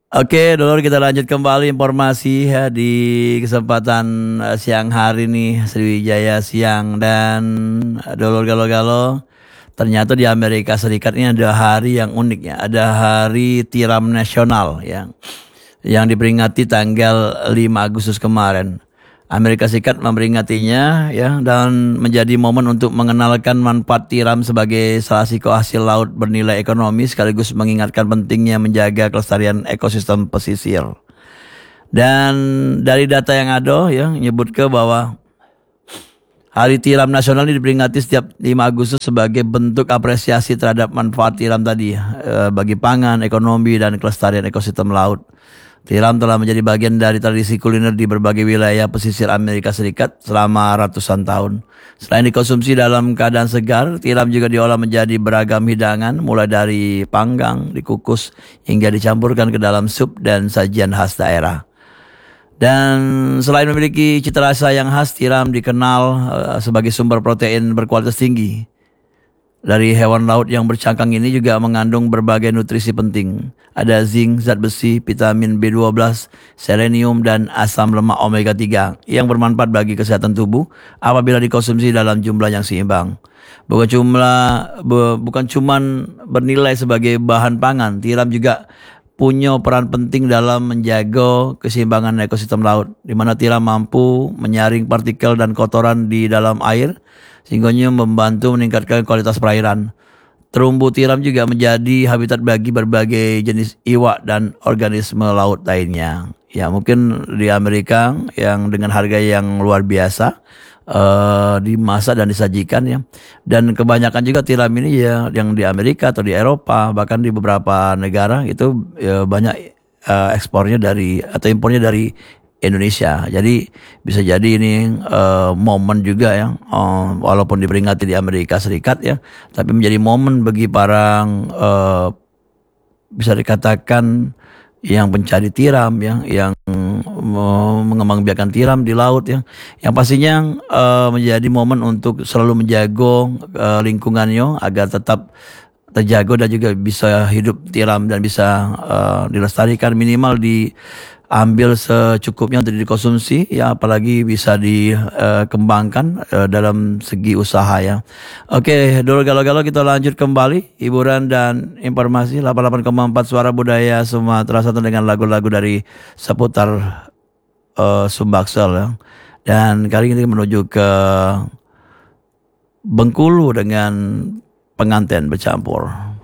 Oke, dulu kita lanjut kembali informasi ya di kesempatan siang hari nih Sriwijaya siang dan dulu galo-galo ternyata di Amerika Serikat ini ada hari yang unik ya, ada hari tiram nasional yang diperingati tanggal 5 Agustus kemarin. Amerika Serikat memperingatinya ya dan menjadi momen untuk mengenalkan manfaat tiram sebagai salah satu hasil laut bernilai ekonomi sekaligus mengingatkan pentingnya menjaga kelestarian ekosistem pesisir. Dan dari data yang ada ya menyebut ke bahwa Hari Tiram Nasional ini diperingati setiap 5 Agustus sebagai bentuk apresiasi terhadap manfaat tiram tadi bagi pangan, ekonomi, dan kelestarian ekosistem laut. Tiram telah menjadi bagian dari tradisi kuliner di berbagai wilayah pesisir Amerika Serikat selama ratusan tahun. Selain dikonsumsi dalam keadaan segar, tiram juga diolah menjadi beragam hidangan, mulai dari panggang, dikukus, hingga dicampurkan ke dalam sup dan sajian khas daerah. Dan selain memiliki cita rasa yang khas, tiram dikenal sebagai sumber protein berkualitas tinggi. Dari hewan laut yang bercangkang ini juga mengandung berbagai nutrisi penting. Ada zinc, zat besi, vitamin B12, selenium, dan asam lemak omega 3 yang bermanfaat bagi kesehatan tubuh apabila dikonsumsi dalam jumlah yang seimbang. Bukan cuma bernilai sebagai bahan pangan, tiram juga punya peran penting dalam menjaga keseimbangan ekosistem laut, di mana tiram mampu menyaring partikel dan kotoran di dalam air, sehingga membantu meningkatkan kualitas perairan. Terumbu tiram juga menjadi habitat bagi berbagai jenis iwak dan organisme laut lainnya. Ya mungkin di Amerika yang dengan harga yang luar biasa dimasak dan disajikan ya. Dan kebanyakan juga tiram ini ya yang di Amerika atau di Eropa bahkan di beberapa negara itu ya, banyak ekspornya dari atau impornya dari Indonesia. Jadi bisa jadi ini momen juga ya walaupun diperingati di Amerika Serikat ya, tapi menjadi momen bagi para bisa dikatakan yang pencari tiram yang mengembangbiakan tiram di laut yang pastinya menjadi momen untuk selalu menjaga lingkungannya agar tetap terjaga dan juga bisa hidup tiram dan bisa dilestarikan, minimal diambil secukupnya untuk dikonsumsi ya, apalagi bisa dikembangkan dalam segi usaha ya. Oke, dulu galau-galau kita lanjut kembali hiburan dan informasi 88,4 Suara Budaya Sumatera Selatan dengan lagu-lagu dari seputar Sumbaksel ya. Dan kali ini menuju ke Bengkulu dengan pengantin bercampur.